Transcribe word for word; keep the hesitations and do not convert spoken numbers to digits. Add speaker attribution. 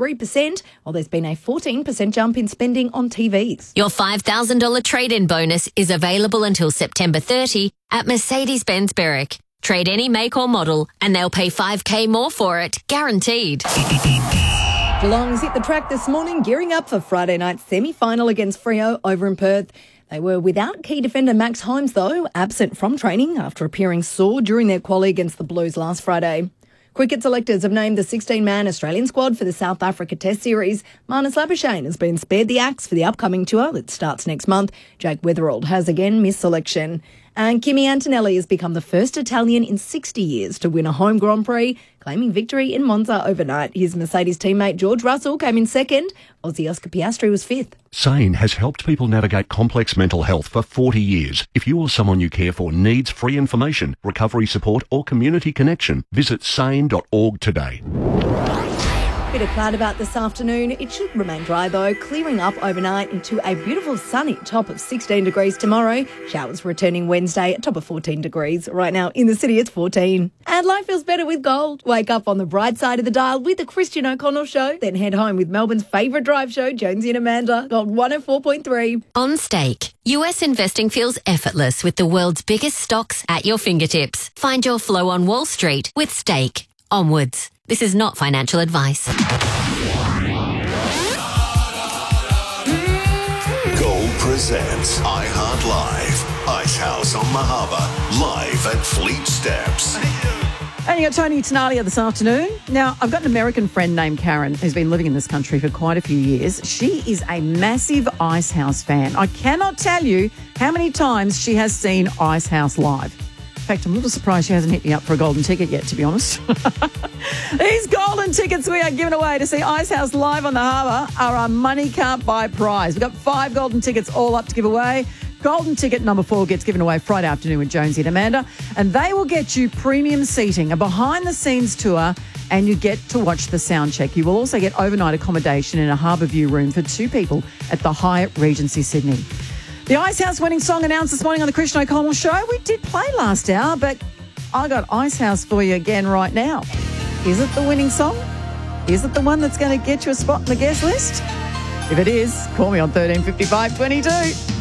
Speaker 1: three percent, while there's been a fourteen percent jump in spending on T Vs.
Speaker 2: Your five thousand dollars trade-in bonus is available until September thirtieth at Mercedes-Benz Berwick. Trade any make or model and they'll pay five K more for it, guaranteed.
Speaker 1: Geelong's hit the track this morning, gearing up for Friday night's semi-final against Freo over in Perth. They were without key defender Max Holmes, though, absent from training after appearing sore during their quali against the Blues last Friday. Cricket selectors have named the sixteen-man Australian squad for the South Africa Test Series. Marnus Labuschagne has been spared the axe for the upcoming tour that starts next month. Jake Weatherald has again missed selection. And Kimi Antonelli has become the first Italian in sixty years to win a home Grand Prix, claiming victory in Monza overnight. His Mercedes teammate George Russell came in second. Aussie Oscar Piastri was fifth.
Speaker 3: Sane has helped people navigate complex mental health for forty years. If you or someone you care for needs free information, recovery support or community connection, visit sane dot org today.
Speaker 1: Bit of cloud about this afternoon. It should remain dry though, clearing up overnight into a beautiful sunny top of sixteen degrees tomorrow. Showers returning Wednesday at top of fourteen degrees. Right now in the city it's fourteen. And life feels better with gold. Wake up on the bright side of the dial with the Christian O'Connell Show. Then head home with Melbourne's favourite drive show, Jonesy and Amanda. Gold one oh four point three.
Speaker 2: On Stake, U S investing feels effortless with the world's biggest stocks at your fingertips. Find your flow on Wall Street with Stake. Onwards. This is not financial advice.
Speaker 4: Gold presents iHeart Live. Ice House on the Harbour. Live at Fleet Steps.
Speaker 5: And you got Tony Tenalia this afternoon. Now, I've got an American friend named Karen who's been living in this country for quite a few years. She is a massive Ice House fan. I cannot tell you how many times she has seen Ice House live. In fact, I'm a little surprised she hasn't hit me up for a golden ticket yet, to be honest. These golden tickets we are giving away to see Ice House live on the harbour are a money can't buy prize. We've got five golden tickets all up to give away. Golden ticket number four gets given away Friday afternoon with Jonesy and Amanda, and they will get you premium seating, a behind-the-scenes tour, and you get to watch the sound check. You will also get overnight accommodation in a harbour view room for two people at the Hyatt Regency Sydney. The Ice House winning song announced this morning on the Christian O'Connell Show. We did play last hour, but I got Ice House for you again right now. Is it the winning song? Is it the one that's going to get you a spot in the guest list? If it is, call me on thirteen fifty-five twenty-two.